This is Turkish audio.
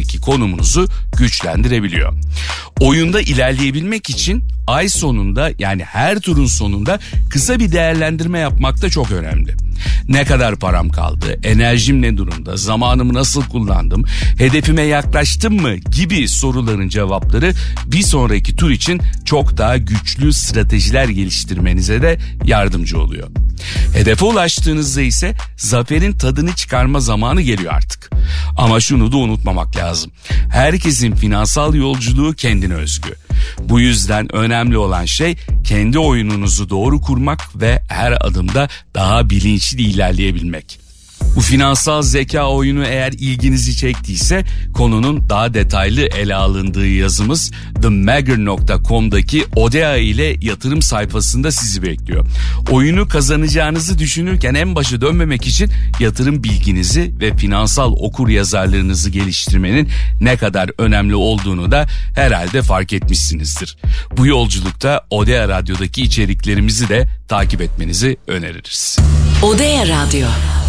piyasadaki konumunuzu güçlendirebiliyor. Oyunda ilerleyebilmek için ay sonunda, yani her turun sonunda kısa bir değerlendirme yapmak da çok önemli. Ne kadar param kaldı, enerjim ne durumda, zamanımı nasıl kullandım, hedefime yaklaştım mı gibi soruların cevapları bir sonraki tur için çok daha güçlü stratejiler geliştirmenize de yardımcı oluyor. Hedefe ulaştığınızda ise zaferin tadını çıkarma zamanı geliyor artık. Ama şunu da unutmamak lazım. Herkesin finansal yolculuğu kendine özgü. Bu yüzden önemli olan şey kendi oyununuzu doğru kurmak ve her adımda daha bilinçli ilerleyebilmek. Bu finansal zeka oyunu eğer ilginizi çektiyse konunun daha detaylı ele alındığı yazımız themagger.com'daki Odea ile yatırım sayfasında sizi bekliyor. Oyunu kazanacağınızı düşünürken en başa dönmemek için yatırım bilginizi ve finansal okuryazarlığınızı geliştirmenin ne kadar önemli olduğunu da herhalde fark etmişsinizdir. Bu yolculukta Odea Radyo'daki içeriklerimizi de takip etmenizi öneririz. Odea Radyo.